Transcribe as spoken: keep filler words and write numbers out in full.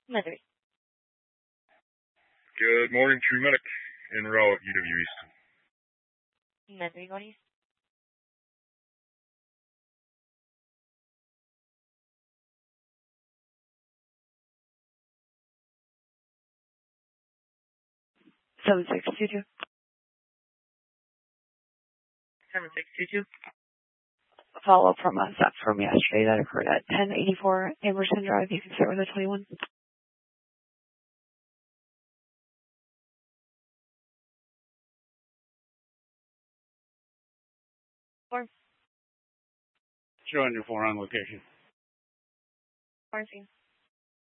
Medley. Good morning, True Medic. En route, U W East. Medley, going east. seven six two two. seven six two two. Follow up from a theft from yesterday that occurred at ten eighty-four Emerson Drive. You can start with a twenty-one. Four. Showing your four on location. Four,